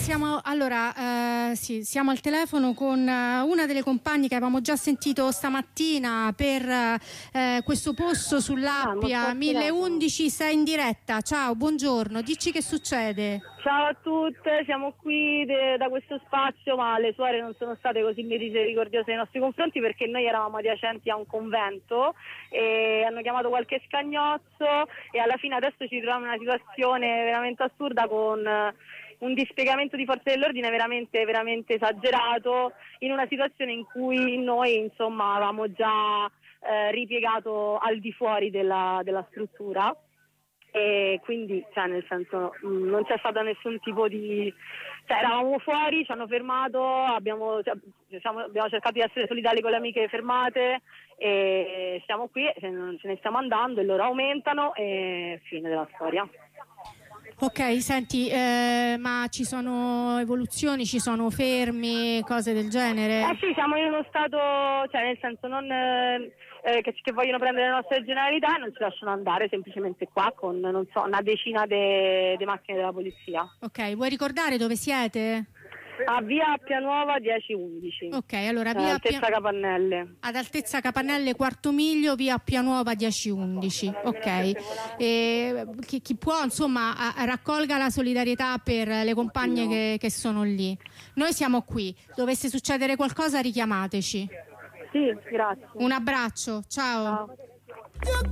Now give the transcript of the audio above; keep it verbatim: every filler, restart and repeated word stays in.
siamo, allora, eh, sì, siamo al telefono con uh, una delle compagne che avevamo già sentito stamattina per uh, questo posto sull'Appia. Ah, mille undici, sei in diretta. Ciao, buongiorno, dici che succede. Ciao a tutte, siamo qui de, da questo spazio, ma le suore non sono state così misericordiose nei nostri confronti perché noi eravamo adiacenti a un convento e hanno chiamato qualche scagnozzo e alla fine adesso ci troviamo in una situazione veramente assurda con un dispiegamento di forze dell'ordine veramente, veramente esagerato in una situazione in cui noi insomma avevamo già eh, ripiegato al di fuori della, della struttura. E quindi, cioè, nel senso, mh, non c'è stato nessun tipo di, cioè, eravamo fuori, ci hanno fermato, abbiamo, cioè, diciamo, abbiamo cercato di essere solidali con le amiche fermate e siamo qui, ce ne stiamo andando e loro aumentano e fine della storia. Ok, senti, eh, ma ci sono evoluzioni, ci sono fermi, cose del genere? Eh sì, siamo in uno stato, cioè nel senso non eh, eh, che, che vogliono prendere le nostre generalità e non ci lasciano andare semplicemente qua con, non so, una decina di macchine della polizia. Ok, vuoi ricordare dove siete? A via Appia Nuova dieci undici. Ok, allora via altezza Appia... Capannelle. Ad altezza Capannelle, Quarto Miglio, via Appia Nuova dieci undici. Ok. E chi, chi può, insomma, a, a raccolga la solidarietà per le compagne che, che sono lì. Noi siamo qui. Dovesse succedere qualcosa, richiamateci. Sì, grazie. Un abbraccio, ciao. Ciao.